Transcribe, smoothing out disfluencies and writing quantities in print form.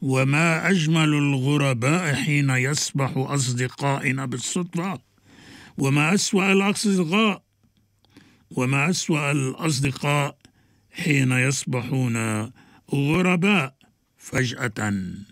وما أجمل الغرباء حين يصبح أصدقائنا بالصدفة، وما أسوأ الأصدقاء حين يصبحون غرباء فجأة.